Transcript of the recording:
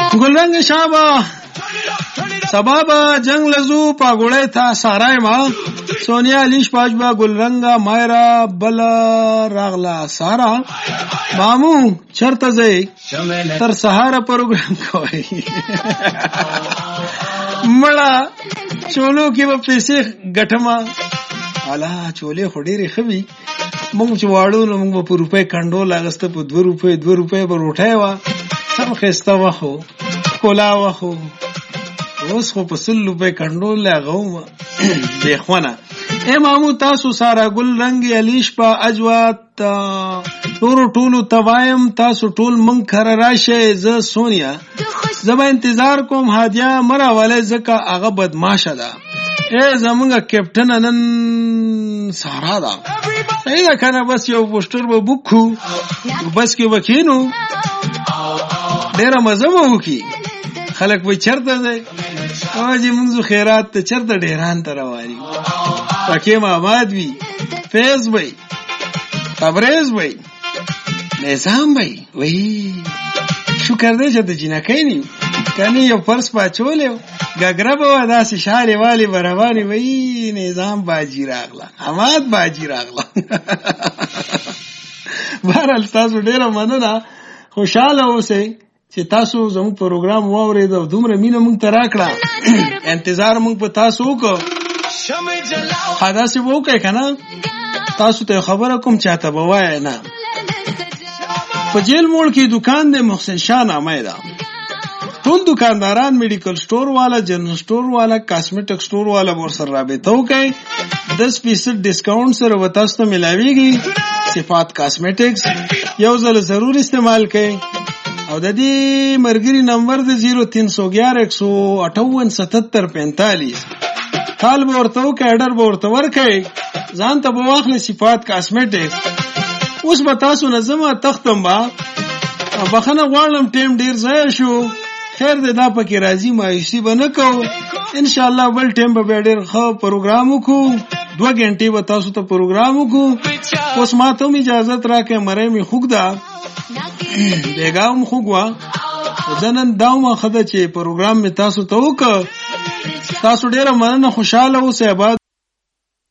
ګلرنګ شابه سبابا جنگ لزو پاګوړې تا سارای ما سونیا لیش پاجبا ګلرنګا مایرا بل راغلا سارا مامو چرته زئی تر سهار پروګرام کوي مړه چولو کې په پیسې غټما الا چولې خډيري خوي مونږ چې واړو نو مونږ په روپې کندو لاغسته په 2 روپې په روټه وا سم خسته واخو کولا واخو اوس خو په 100 روپې کندو لاغو دیخونه اے مامو تاسو سارا ګل رنگي علیش په اجوات نور ټولو توایم تاسو ټول من خر راشه ز سونیا زما انتظار کوم هادیا مرا والے زکه هغه بدمعاشه ده اے زمونږ کیپټن نن سارا دا صحیح ده کنه بس یو پوسټر به بوکو بس کې وکینو ډیر مزه وو کی خلک وای چرته ده اوجه موږ خیرات ته چرته ډیران تر وایي پکې ما آباد وی فیض وای تبریز وای نظام وای شکر دې چې د جنکې نی کني یو فرض پاتولې غغرب و داسې شاله والی برواني وای نظام باجی راغله حماد باجی راغله بهرحال تاسو ډیره مننه خوشاله اوسئ چې تاسو زموږ پروګرام واورید او دومره مینه مونږ ته راکړه انتظار مونږ په تاسو وکړو حداسي وکړئ کنه تاسو ته خبره کوم چاته بوای نه په جیل موړ کې دکان د محسن شاه نامه ده ټول دکانداران میډیکل سٹور والا جنرل سٹور والا کاسمیټک سٹور والا ور سره رابطه وکړي 10% ډیسکاونټ سره وتاست ملاويږي صفات کاسمیټکس یو ځل ضرور استعمال کړئ او د دې مرګري نمبر د 0311 158 7745 کال به ورته وکړئ اډر به ورته ورکړئ ځان ته به واخلئ صفات کاسمیټکس اوس به تاسو نظم تختم با بخنه غواړم ټیم ډیر ځای شو خیر دې دا پکې راځي مایوسي به نه کوو ان شاء الله بل ټیم به ډیر ښه پروګرام وکړو 2 غنټې به تاسو ته پروګرام وکړو اوس ما ته اجازه راکې مړې می خوګدا بیګام خوګوا ځنن داومه خده چې پروګرام می تاسو ته وکړ تاسو ډیر مننه خوشاله اوسئ آباد